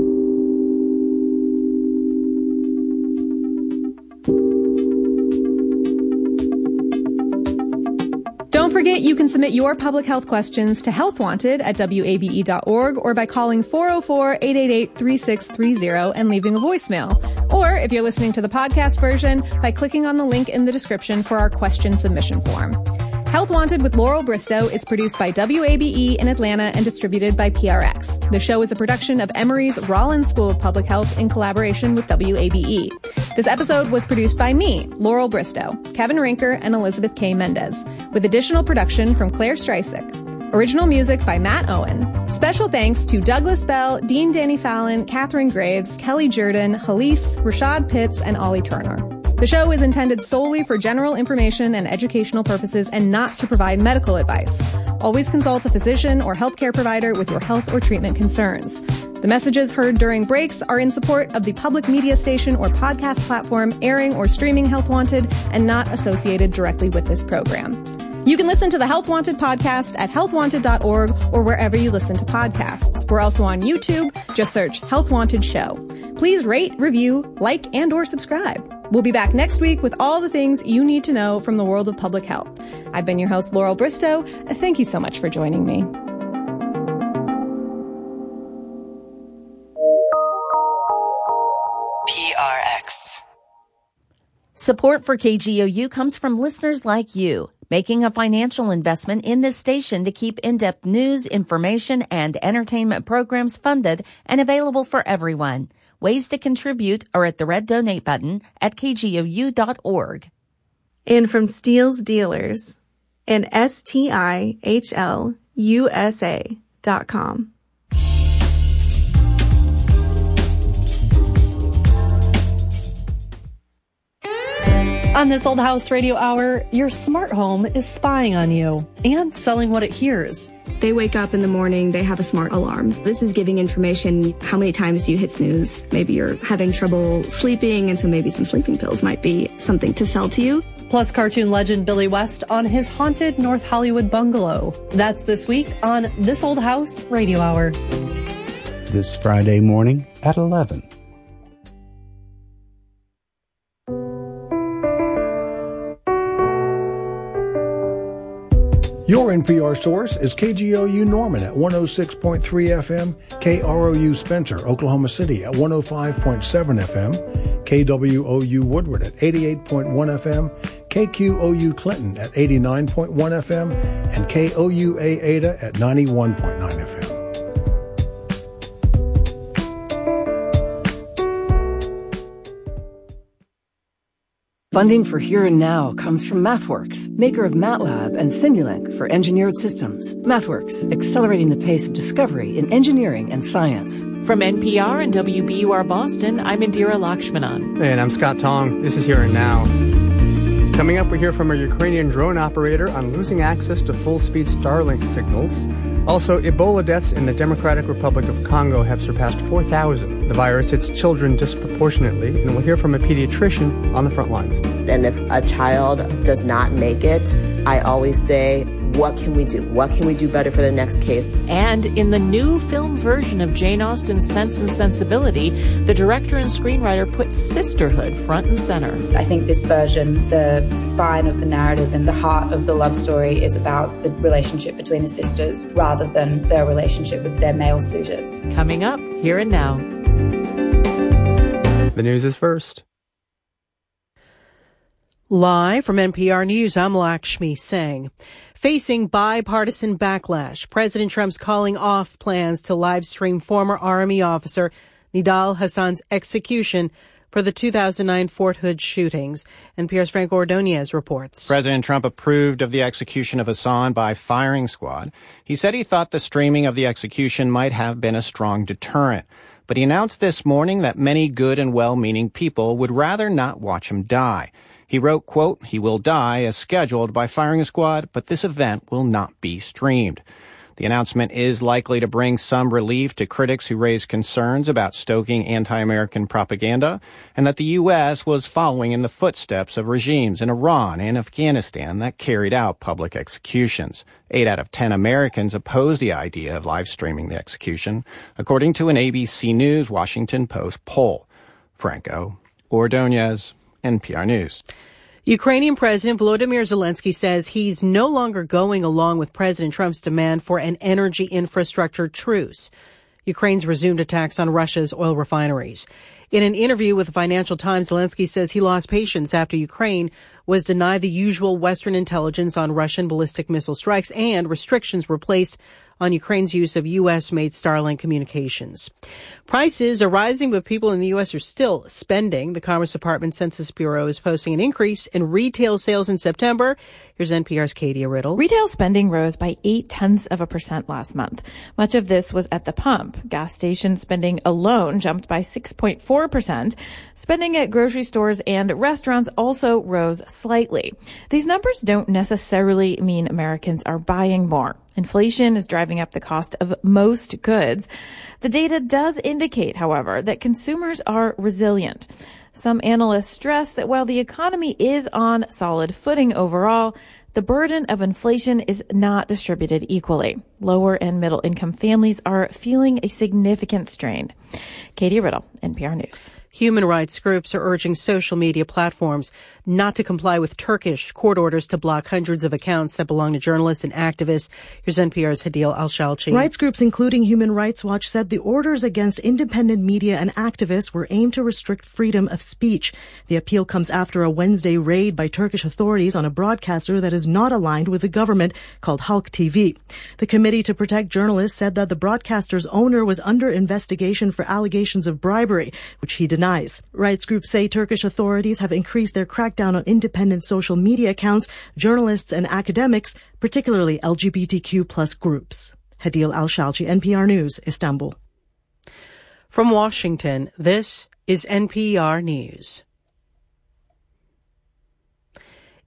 [SPEAKER 3] Don't forget you can submit your public health questions to Health Wanted at WABE.org or by calling 404-888-3630 and leaving a voicemail. Or if you're listening to the podcast version, by clicking on the link in the description for our question submission form. Health Wanted with Laurel Bristow is produced by WABE in Atlanta and distributed by PRX. The show is a production of Emory's Rollins School of Public Health in collaboration with WABE. This episode was produced by me, Laurel Bristow, Kevin Rinker, and Elizabeth K. Mendez, with additional production from Claire Streisig. Original music by Matt Owen. Special thanks to Douglas Bell, Dean Danny Fallon, Catherine Graves, Kelly Jordan, Halise, Rashad Pitts, and Ollie Turner. The show is intended solely for general information and educational purposes and not to provide medical advice. Always consult a physician or healthcare provider with your health or treatment concerns. The messages heard during breaks are in support of the public media station or podcast platform airing or streaming Health Wanted and not associated directly with this program. You can listen to the Health Wanted podcast at healthwanted.org or wherever you listen to podcasts. We're also on YouTube. Just search Health Wanted Show. Please rate, review, like, and or subscribe. We'll be back next week with all the things you need to know from the world of public health. I've been your host, Laurel Bristow. Thank you so much for joining me.
[SPEAKER 7] PRX. Support for KGOU comes from listeners like you, making a financial investment in this station to keep in-depth news, information, and entertainment programs funded and available for everyone. Ways to contribute are at the red donate button at kgou.org.
[SPEAKER 8] And from Steele's Dealers and STIHLUSA.com.
[SPEAKER 17] On This Old House Radio Hour, your smart home is spying on you and selling what it hears.
[SPEAKER 18] They wake up in the morning, they have a smart alarm. This is giving information. How many times do you hit snooze? Maybe you're having trouble sleeping, and so maybe some sleeping pills might be something to sell to you.
[SPEAKER 17] Plus cartoon legend Billy West on his haunted North Hollywood bungalow. That's this week on This Old House Radio Hour.
[SPEAKER 11] This Friday morning at 11.
[SPEAKER 19] Your NPR source is KGOU Norman at 106.3 FM, KROU Spencer, Oklahoma City at 105.7 FM, KWOU Woodward at 88.1 FM, KQOU Clinton at 89.1 FM, and KOUA Ada at 91.9 FM.
[SPEAKER 20] Funding for Here and Now comes from MathWorks, maker of MATLAB and Simulink for engineered systems. MathWorks, accelerating the pace of discovery in engineering and science.
[SPEAKER 21] From NPR and WBUR Boston, I'm Indira Lakshmanan.
[SPEAKER 10] And I'm Scott Tong. This is Here and Now. Coming up, we hear from a Ukrainian drone operator on losing access to full-speed Starlink signals. Also, Ebola deaths in the Democratic Republic of Congo have surpassed 4,000. The virus hits children disproportionately, and we'll hear from a pediatrician on the front lines.
[SPEAKER 22] And if a child does not make it, I always say, what can we do? What can we do better for the next case?
[SPEAKER 21] And in the new film version of Jane Austen's Sense and Sensibility, the director and screenwriter put sisterhood front and center.
[SPEAKER 23] I think this version, the spine of the narrative and the heart of the love story is about the relationship between the sisters rather than their relationship with their male suitors.
[SPEAKER 21] Coming up, Here and Now.
[SPEAKER 10] The news is first.
[SPEAKER 24] Live from NPR News, I'm Lakshmi Singh. Facing bipartisan backlash, President Trump's calling off plans to live stream former Army officer Nidal Hasan's execution for the 2009 Fort Hood shootings. NPR's Frank Ordonez reports.
[SPEAKER 25] President Trump approved of the execution of Hasan by firing squad. He said he thought the streaming of the execution might have been a strong deterrent. But he announced this morning that many good and well-meaning people would rather not watch him die. He wrote, quote, "He will die as scheduled by firing squad, but this event will not be streamed." The announcement is likely to bring some relief to critics who raise concerns about stoking anti-American propaganda and that the U.S. was following in the footsteps of regimes in Iran and Afghanistan that carried out public executions. 8 out of 10 Americans oppose the idea of live streaming the execution, according to an ABC News Washington Post poll. Franco Ordonez, NPR News.
[SPEAKER 24] Ukrainian President Volodymyr Zelensky says he's no longer going along with President Trump's demand for an energy infrastructure truce. Ukraine's resumed attacks on Russia's oil refineries. In an interview with the Financial Times, Zelensky says he lost patience after Ukraine was denied the usual Western intelligence on Russian ballistic missile strikes and restrictions were placed on Ukraine's use of U.S.-made Starlink communications. Prices are rising, but people in the U.S. are still spending. The Commerce Department Census Bureau is posting an increase in retail sales in September. Here's NPR's Katie Riddle.
[SPEAKER 26] Retail spending rose by 0.8% last month. Much of this was at the pump. Gas station spending alone jumped by 6.4%. Spending at grocery stores and restaurants also rose slightly. These numbers don't necessarily mean Americans are buying more. Inflation is driving up the cost of most goods. The data does indicate, however, that consumers are resilient. Some analysts stress that while the economy is on solid footing overall, the burden of inflation is not distributed equally. Lower and middle income families are feeling a significant strain. Katie Riddle, NPR News.
[SPEAKER 24] Human rights groups are urging social media platforms not to comply with Turkish court orders to block hundreds of accounts that belong to journalists and activists. Here's NPR's Hadil Al-Shalchi.
[SPEAKER 27] Rights groups, including Human Rights Watch, said the orders against independent media and activists were aimed to restrict freedom of speech. The appeal comes after a Wednesday raid by Turkish authorities on a broadcaster that is not aligned with the government called Halk TV. The Committee to Protect Journalists said that the broadcaster's owner was under investigation for allegations of bribery, which he denied. Rights groups say Turkish authorities have increased their crackdown on independent social media accounts, journalists and academics, particularly LGBTQ+ groups. Hadil Al-Shalchi, NPR News, Istanbul.
[SPEAKER 24] From Washington, this is NPR News.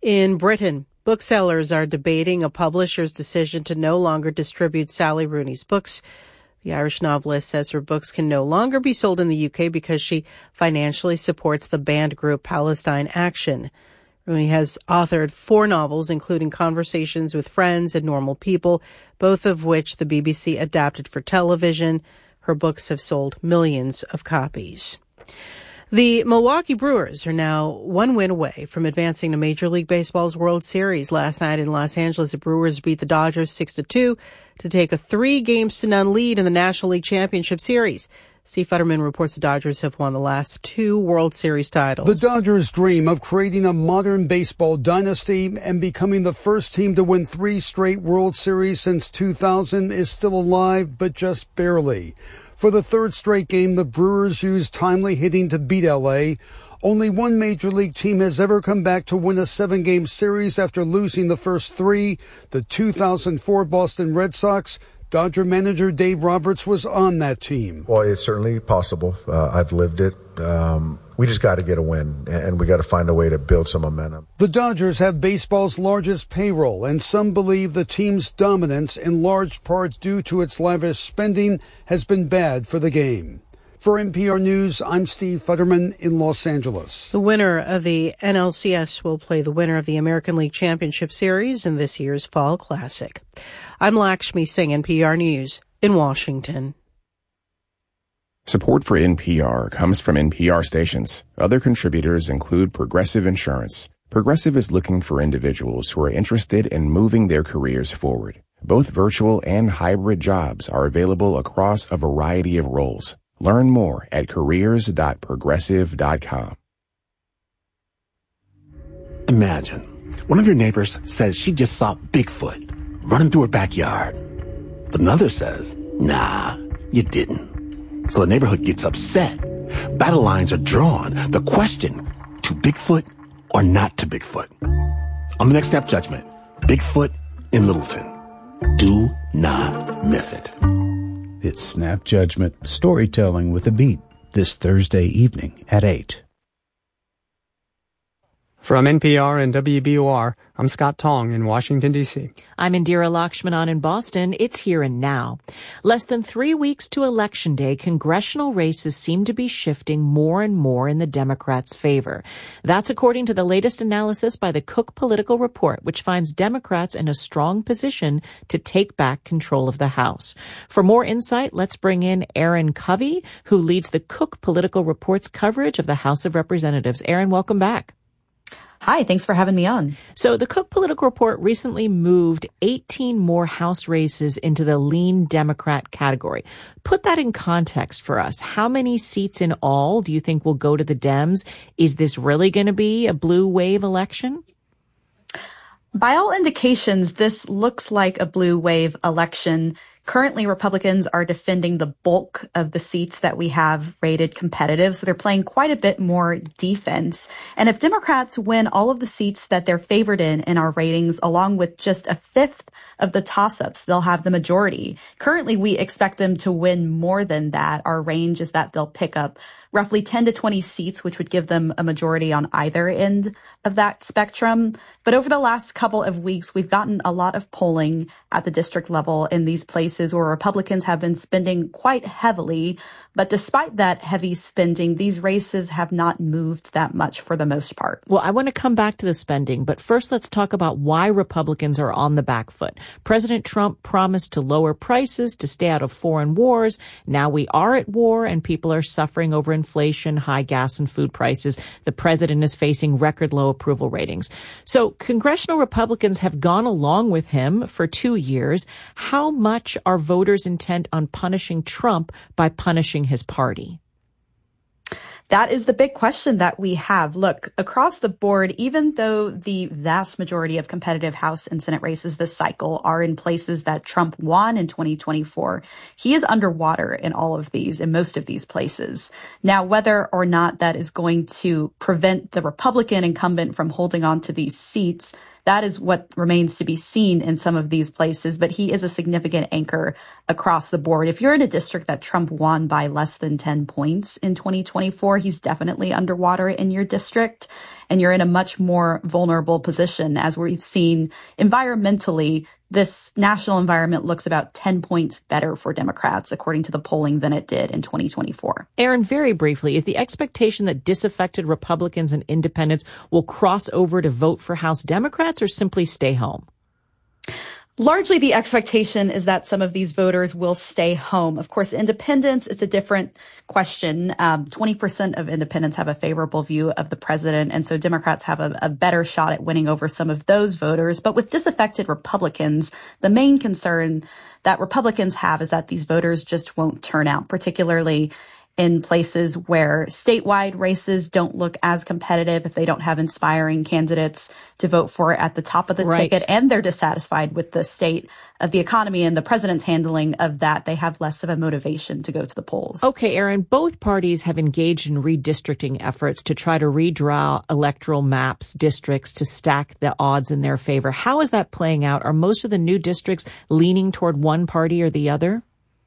[SPEAKER 24] In Britain, booksellers are debating a publisher's decision to no longer distribute Sally Rooney's books. The Irish novelist says her books can no longer be sold in the UK because she financially supports the banned group Palestine Action. Rooney has authored 4 novels, including Conversations with Friends and Normal People, both of which the BBC adapted for television. Her books have sold millions of copies. The Milwaukee Brewers are now 1 win away from advancing to Major League Baseball's World Series. Last night in Los Angeles, the Brewers beat the Dodgers 6-2 to take a 3-0 lead in the National League Championship Series. Steve Futterman reports the Dodgers have won the last 2 World Series titles.
[SPEAKER 1] The Dodgers' dream of creating a modern baseball dynasty and becoming the first team to win 3 straight World Series since 2000 is still alive, but just barely. For the 3rd straight game, the Brewers used timely hitting to beat L.A. Only one Major League team has ever come back to win a 7-game series after losing the first 3, the 2004 Boston Red Sox. Dodger manager Dave Roberts was on that team.
[SPEAKER 2] Well, it's certainly possible. I've lived it. We just got to get a win, and we got to find a way to build some momentum.
[SPEAKER 1] The Dodgers have baseball's largest payroll, and some believe the team's dominance, in large part due to its lavish spending, has been bad for the game. For NPR News, I'm Steve Futterman in Los Angeles.
[SPEAKER 24] The winner of the NLCS will play the winner of the American League Championship Series in this year's Fall Classic. I'm Lakshmi Singh, NPR News in Washington.
[SPEAKER 4] Support for NPR comes from NPR stations. Other contributors include Progressive Insurance. Progressive is looking for individuals who are interested in moving their careers forward. Both virtual and hybrid jobs are available across a variety of roles. Learn more at careers.progressive.com.
[SPEAKER 5] Imagine one of your neighbors says she just saw Bigfoot running through her backyard. But another says, nah, you didn't. So the neighborhood gets upset. Battle lines are drawn. The question, to Bigfoot or not to Bigfoot? On the next Snap Judgment, Bigfoot in Littleton. Do not miss it.
[SPEAKER 11] It's Snap Judgment, storytelling with a beat, this Thursday evening at 8.
[SPEAKER 10] From NPR and WBOR, I'm Scott Tong in Washington, D.C.
[SPEAKER 21] I'm Indira Lakshmanan in Boston. It's Here and Now. Less than 3 weeks to Election Day, congressional races seem to be shifting more and more in the Democrats' favor. That's according to the latest analysis by the Cook Political Report, which finds Democrats in a strong position to take back control of the House. For more insight, let's bring in Aaron Covey, who leads the Cook Political Report's coverage of the House of Representatives. Aaron, welcome back.
[SPEAKER 6] Hi, thanks for having me on.
[SPEAKER 21] So the Cook Political Report recently moved 18 more House races into the lean Democrat category. Put that in context for us. How many seats in all do you think will go to the Dems? Is this really going to be a blue wave election?
[SPEAKER 6] By all indications, this looks like a blue wave election. Currently, Republicans are defending the bulk of the seats that we have rated competitive, so they're playing quite a bit more defense. And if Democrats win all of the seats that they're favored in our ratings, along with just a fifth of the toss-ups, they'll have the majority. Currently, we expect them to win more than that. Our range is that they'll pick up roughly 10 to 20 seats, which would give them a majority on either end of that spectrum. But over the last couple of weeks, we've gotten a lot of polling at the district level in these places where Republicans have been spending quite heavily. But despite that heavy spending, these races have not moved that much for the most part.
[SPEAKER 21] Well, I want to come back to the spending, but first let's talk about why Republicans are on the back foot. President Trump promised to lower prices, to stay out of foreign wars. Now we are at war and people are suffering over inflation, high gas and food prices. The president is facing record low approval ratings. So congressional Republicans have gone along with him for 2 years. How much are voters intent on punishing Trump by punishing his party?
[SPEAKER 6] That is the big question that we have. Look, across the board, even though the vast majority of competitive House and Senate races this cycle are in places that Trump won in 2024, he is underwater in all of these, in most of these places. Now, whether or not that is going to prevent the Republican incumbent from holding on to these seats, that is what remains to be seen in some of these places. But he is a significant anchor across the board. If you're in a district that Trump won by less than 10 points in 2024, he's definitely underwater in your district. And you're in a much more vulnerable position. As we've seen environmentally, this national environment looks about 10 points better for Democrats, according to the polling, than it did in 2024.
[SPEAKER 21] Aaron, very briefly, is the expectation that disaffected Republicans and independents will cross over to vote for House Democrats or simply stay home?
[SPEAKER 6] Largely, the expectation is that some of these voters will stay home. Of course, independents, it's a different question. 20% of independents have a favorable view of the president, and so Democrats have a better shot at winning over some of those voters. But with disaffected Republicans, the main concern that Republicans have is that these voters just won't turn out, particularly in places where statewide races don't look as competitive, if they don't have inspiring candidates to vote for at the top of the ticket, and they're dissatisfied with the state of the economy and the president's handling of that, they have less of a motivation to go to the polls.
[SPEAKER 21] Okay, Aaron, both parties have engaged in redistricting efforts to try to redraw electoral maps, districts to stack the odds in their favor. How is that playing out? Are most of the new districts leaning toward one party or the other?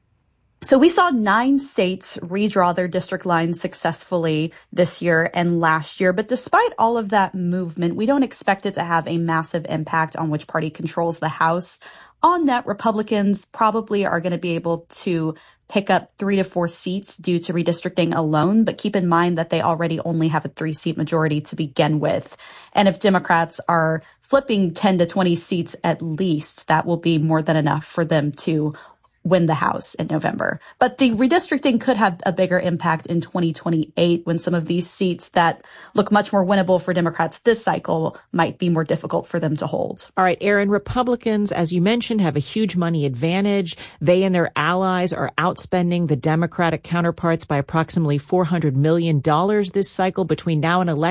[SPEAKER 6] So we saw 9 states redraw their district lines successfully this year and last year. But despite all of that movement, we don't expect it to have a massive impact on which party controls the House. On net, Republicans probably are going to be able to pick up 3 to 4 seats due to redistricting alone. But keep in mind that they already only have a 3-seat majority to begin with. And if Democrats are flipping 10 to 20 seats at least, that will be more than enough for them to win the House in November. But the redistricting could have a bigger impact in 2028 when some of these seats that look much more winnable for Democrats this cycle might be more difficult for them to hold.
[SPEAKER 21] All right, Aaron, Republicans, as you mentioned, have a huge money advantage. They and their allies are outspending the Democratic counterparts by approximately $400 million this cycle between now and election.